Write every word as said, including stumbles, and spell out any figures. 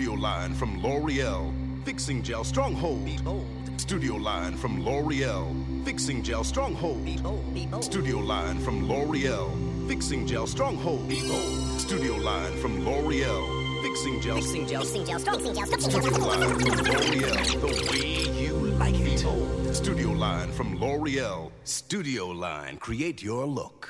Studio line from L'Oreal. Fixing Gel Stronghold. Behold. Studio line from L'Oreal. Fixing Gel Stronghold. Behold. Behold. Studio line from L'Oreal. Fixing Gel Stronghold. Behold. Studio line from L'Oreal. Fixing Gel. Fixing Gel. Fixing Gel Strong. Fixing Gel Strong. Studio line from L'Oreal. The way you like it. Behold. Studio line from L'Oreal. Studio line. Create your look.